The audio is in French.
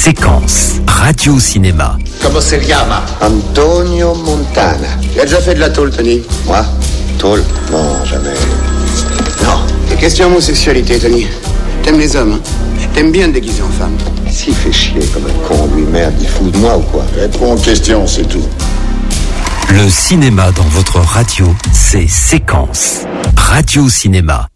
Séquence radio-cinéma. Comment se chiama? Antonio Montana. Tu as déjà fait de la tôle, Tony? Moi? Tôle? Non, jamais. Non. Et question homosexualité, Tony. T'aimes les hommes, hein? T'aimes bien te déguiser en femme. S'il fait chier comme un con, lui, merde, il fout de moi ou quoi? Réponds aux questions, c'est tout. Le cinéma dans votre radio, c'est Séquence radio-cinéma.